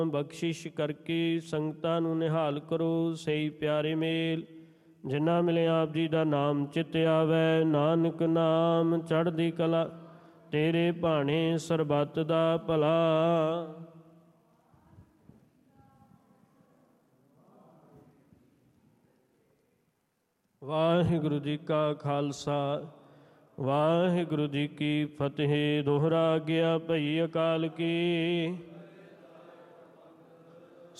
ਬਖਸ਼ਿਸ਼ ਕਰਕੇ ਸੰਗਤਾਂ ਨੂੰ ਨਿਹਾਲ ਕਰੋ। ਸਹੀ ਪਿਆਰੇ ਮੇਲ ਜਿਨ੍ਹਾਂ ਮਿਲੇ ਆਪ ਜੀ ਦਾ ਨਾਮ ਚਿਤ ਆਵੈ। ਨਾਨਕ ਨਾਮ ਚੜ੍ਹਦੀ ਕਲਾ ਤੇਰੇ ਭਾਣੇ ਸਰਬੱਤ ਦਾ ਭਲਾ। ਵਾਹਿਗੁਰੂ ਜੀ ਕਾ ਖਾਲਸਾ ਵਾਹਿਗੁਰੂ ਜੀ ਕੀ ਫਤਿਹ। ਦੋਹਰਾ ਗਿਆ ਭਈ ਅਕਾਲ ਕੀ।